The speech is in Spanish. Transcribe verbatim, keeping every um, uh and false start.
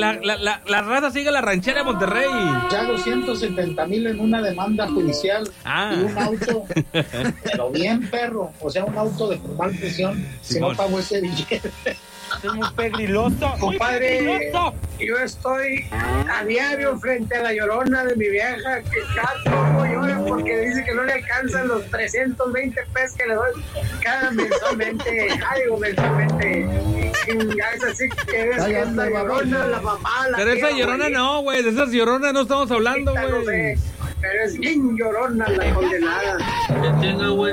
la, la, la, la raza sigue la ranchera de Monterrey. Ya doscientos setenta mil en una demanda judicial. Ah. Y un auto, pero bien perro, o sea, un auto de formal presión, si no pago ese billete. Es muy peligroso. Compadre, muy peligroso. Yo estoy a diario frente a la llorona de mi vieja, que cada poco llora porque dice que no le alcanzan los trescientos veinte pesos que le doy cada mensualmente. Ay, digo, mensualmente. Es así que es, que es la llorona, la mamá, la Pero esa tía, llorona güey. no, güey, de esas lloronas no estamos hablando, No güey. sé, pero es bien llorona la condenada. Que tenga buen